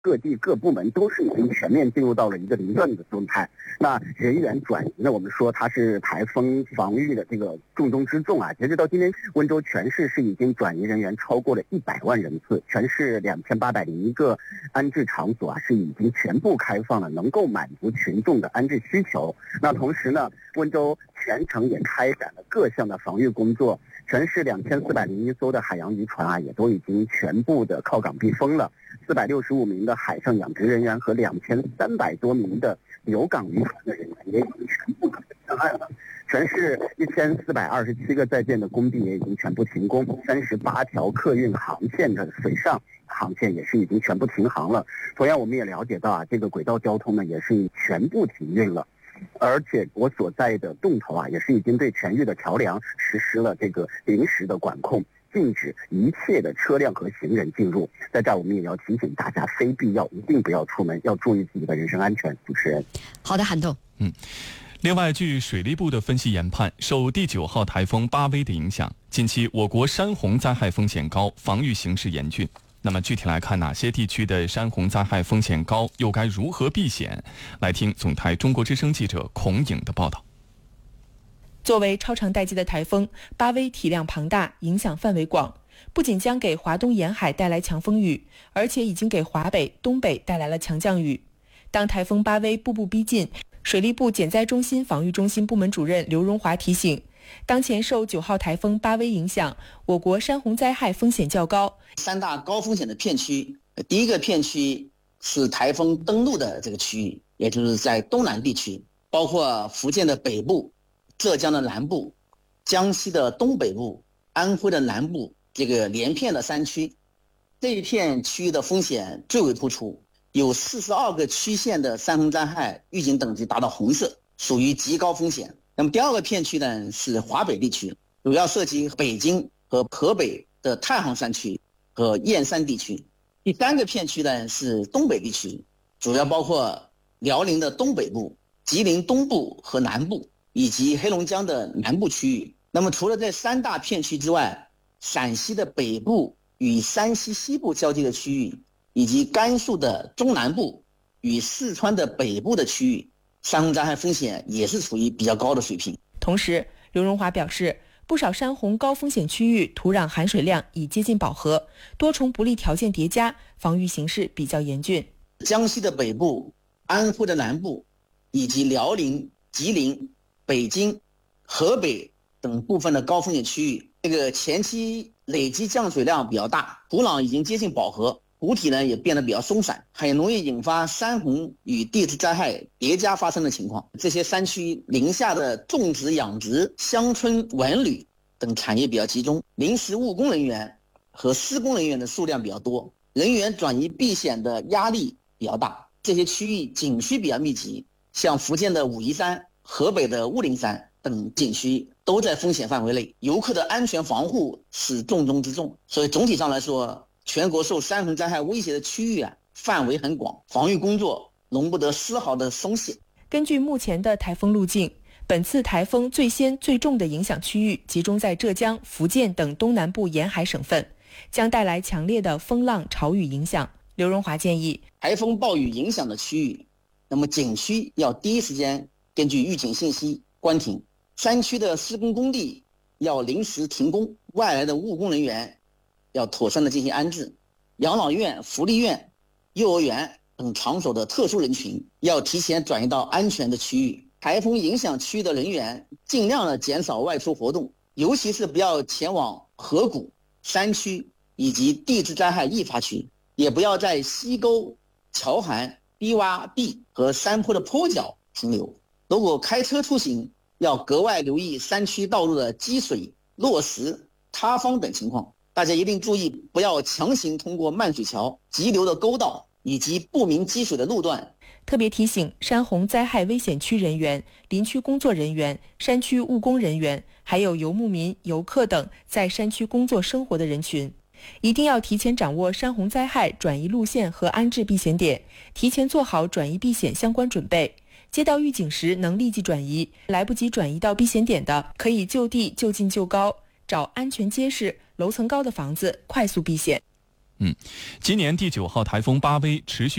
各地各部门都是已经全面进入到了一个临阵的状态。那人员转移呢，我们说它是台风防御的这个重中之重啊。截止到今天，温州全市是已经转移人员超过了100万人次，全市2801个安置场所啊是已经全部开放了，能够满足群众的安置需求。那同时呢，温州全程也开展了各项的防御工作，全市2401艘的海洋渔船啊也都已经全部的靠港避风了。465名的海上养殖人员和2300多名的留港渔船的人员也已经全部上岸了。全市1427个在建的工地也已经全部停工，38条客运航线的水上航线也是已经全部停航了。同样，我们也了解到啊，这个轨道交通呢也是全部停运了。而且我所在的洞头啊，也是已经对全域的桥梁实施了这个临时的管控，禁止一切的车辆和行人进入。在这儿我们也要提醒大家，非必要一定不要出门，要注意自己的人身安全。主持人， 好的，韩栋。 另外，据水利部的分析研判，受第9号台风巴威的影响，近期我国山洪灾害风险高，防御形势严峻。那么具体来看，哪些地区的山洪灾害风险高，又该如何避险？来听总台中国之声记者孔颖的报道。 作为超长待机的台风，巴威体量庞大，影响范围广，不仅将给华东沿海带来强风雨，而且已经给华北、东北带来了强降雨。当台风巴威步步逼近，水利部减灾中心防御中心部门主任刘荣华提醒，当前受9号台风巴威影响，我国山洪灾害风险较高。 3大高风险的片区，第一个片区是台风登陆的这个区域，也就是在东南地区，包括福建的北部、浙江的南部、江西的东北部、安徽的南部，这个连片的山区。这一片区域的风险最为突出，有42个区县的山洪灾害预警等级达到红色，属于极高风险。那么第二个片区呢是华北地区，主要涉及北京和河北的太行山区和燕山地区。第三个片区呢是东北地区，主要包括辽宁的东北部、吉林东部和南部，以及黑龙江的南部区域。那么除了这3大片区之外，陕西的北部与山西西部交界的区域，以及甘肃的中南部与四川的北部的区域，山洪灾害风险也是处于比较高的水平。 同时，刘荣华表示，不少山洪高风险区域土壤含水量已接近饱和，多重不利条件叠加，防御形势比较严峻。 江西的北部、安徽的南部，以及辽宁、吉林、北京、河北等部分的高风险区域，这个前期累积降水量比较大，土壤已经接近饱和，湖体呢也变得比较松散，很容易引发山洪与地质灾害叠加发生的情况。这些山区临下的种植、养殖、乡村文旅等产业比较集中，临时务工人员和施工人员的数量比较多，人员转移避险的压力比较大。这些区域景区比较密集，像福建的武夷山、河北的雾灵山等景区都在风险范围内，游客的安全防护是重中之重。所以总体上来说，全国受山洪灾害威胁的区域范围很广，防御工作容不得丝毫的松懈。 根据目前的台风路径，本次台风最先最重的影响区域集中在浙江、福建等东南部沿海省份，将带来强烈的风浪潮雨影响。刘荣华建议， 台风暴雨影响的区域，那么景区要第一时间根据预警信息关停，山区的施工工地要临时停工，外来的务工人员要妥善的进行安置，养老院、福利院、幼儿园等场所的特殊人群要提前转移到安全的区域。台风影响区域的人员尽量的减少外出活动，尤其是不要前往河谷、山区以及地质灾害易发区，也不要在溪沟、桥涵、低洼地和山坡的坡脚停留。如果开车出行，要格外留意山区道路的积水、落石、塌方等情况。大家一定注意，不要强行通过漫水桥、急流的沟道以及不明积水的路段。 特别提醒山洪灾害危险区人员、林区工作人员、山区务工人员，还有游牧民、游客等在山区工作生活的人群，一定要提前掌握山洪灾害转移路线和安置避险点，提前做好转移避险相关准备。接到预警时能立即转移，来不及转移到避险点的，可以就地就近就高，找安全结实、楼层高的房子快速避险。 今年第9号台风巴威持续